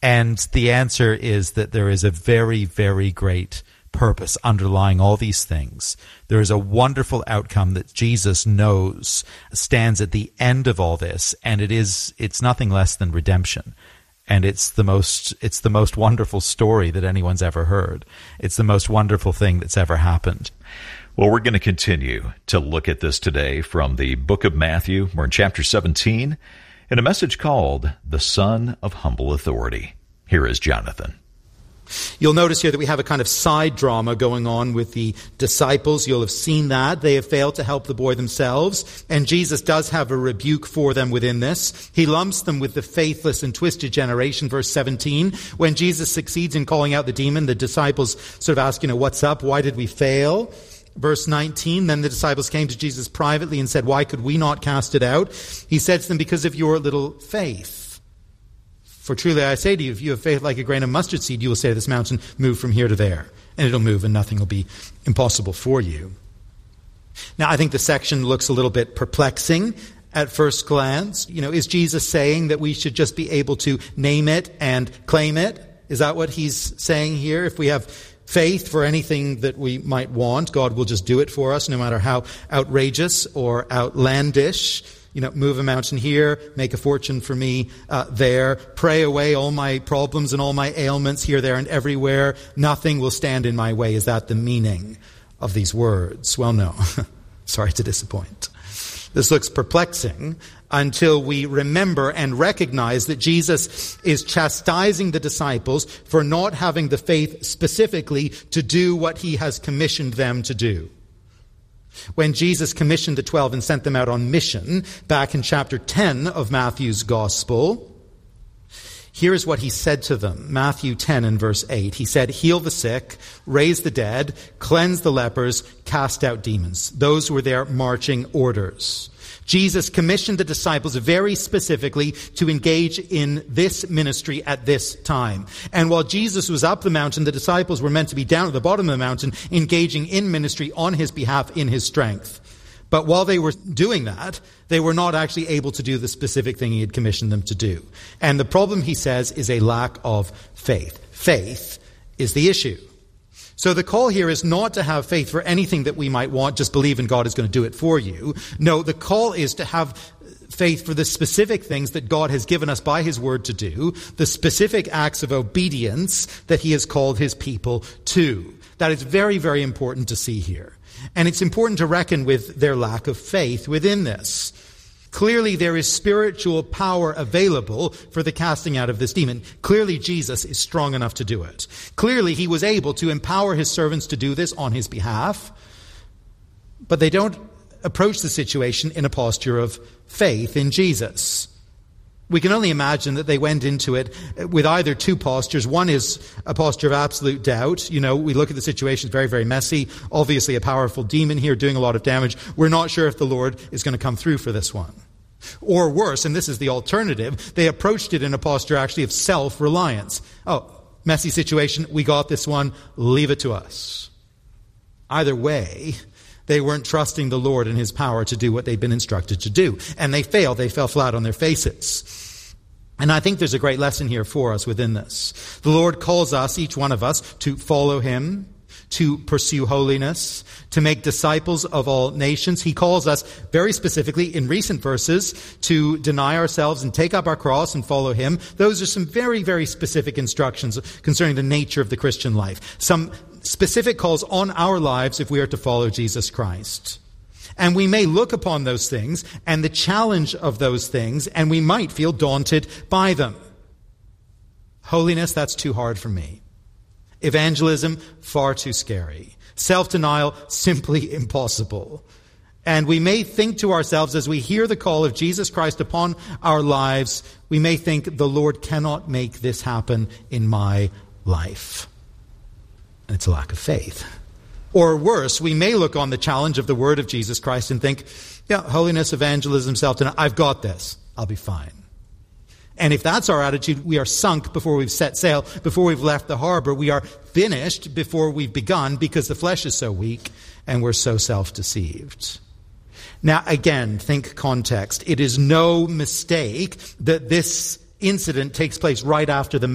And the answer is that there is a very, very great purpose underlying all these things. There is a wonderful outcome that Jesus knows stands at the end of all this, and it's nothing less than redemption. And it's the most wonderful story that anyone's ever heard. It's the most wonderful thing that's ever happened. Well, we're going to continue to look at this today from the book of Matthew. We're in chapter 17 in a message called The Son of Humble Authority. Here is Jonathan. You'll notice here that we have a kind of side drama going on with the disciples. You'll have seen that. They have failed to help the boy themselves, and Jesus does have a rebuke for them within this. He lumps them with the faithless and twisted generation, verse 17. When Jesus succeeds in calling out the demon, the disciples sort of ask, what's up? Why did we fail? Verse 19, then the disciples came to Jesus privately and said, why could we not cast it out? He said to them, because of your little faith. For truly I say to you, if you have faith like a grain of mustard seed, you will say to this mountain, move from here to there. And it'll move and nothing will be impossible for you. Now, I think the section looks a little bit perplexing at first glance. Is Jesus saying that we should just be able to name it and claim it? Is that what he's saying here? If we have faith for anything that we might want, God will just do it for us, no matter how outrageous or outlandish. Move a mountain here, make a fortune for me there, pray away all my problems and all my ailments here, there, and everywhere. Nothing will stand in my way. Is that the meaning of these words? Well, no. Sorry to disappoint. This looks perplexing until we remember and recognize that Jesus is chastising the disciples for not having the faith specifically to do what he has commissioned them to do. When Jesus commissioned the 12 and sent them out on mission, back in chapter 10 of Matthew's Gospel, here is what he said to them. Matthew 10 and verse 8. He said, heal the sick, raise the dead, cleanse the lepers, cast out demons. Those were their marching orders. Jesus commissioned the disciples very specifically to engage in this ministry at this time. And while Jesus was up the mountain, the disciples were meant to be down at the bottom of the mountain, engaging in ministry on his behalf in his strength. But while they were doing that, they were not actually able to do the specific thing he had commissioned them to do. And the problem, he says, is a lack of faith. Faith is the issue. So the call here is not to have faith for anything that we might want, just believe in God is going to do it for you. No, the call is to have faith for the specific things that God has given us by his word to do, the specific acts of obedience that he has called his people to. That is very, very important to see here. And it's important to reckon with their lack of faith within this. Clearly, there is spiritual power available for the casting out of this demon. Clearly, Jesus is strong enough to do it. Clearly, he was able to empower his servants to do this on his behalf. But they don't approach the situation in a posture of faith in Jesus. We can only imagine that they went into it with either two postures. One is a posture of absolute doubt. We look at the situation, it's very, very messy. Obviously, a powerful demon here doing a lot of damage. We're not sure if the Lord is going to come through for this one. Or worse, and this is the alternative, they approached it in a posture actually of self-reliance. Oh, messy situation, we got this one, leave it to us. Either way, they weren't trusting the Lord and his power to do what they'd been instructed to do. And they failed. They fell flat on their faces. And I think there's a great lesson here for us within this. The Lord calls us, each one of us, to follow him, to pursue holiness, to make disciples of all nations. He calls us very specifically in recent verses to deny ourselves and take up our cross and follow him. Those are some very, very specific instructions concerning the nature of the Christian life. Some specific calls on our lives if we are to follow Jesus Christ. And we may look upon those things and the challenge of those things, and we might feel daunted by them. Holiness, that's too hard for me. Evangelism, far too scary. Self-denial, simply impossible. And we may think to ourselves as we hear the call of Jesus Christ upon our lives, we may think the Lord cannot make this happen in my life. And it's a lack of faith. Or worse, we may look on the challenge of the word of Jesus Christ and think, yeah, holiness, evangelism, self-denial, I've got this. I'll be fine. And if that's our attitude, we are sunk before we've set sail, before we've left the harbor. We are finished before we've begun because the flesh is so weak and we're so self-deceived. Now, again, think context. It is no mistake that this incident takes place right after the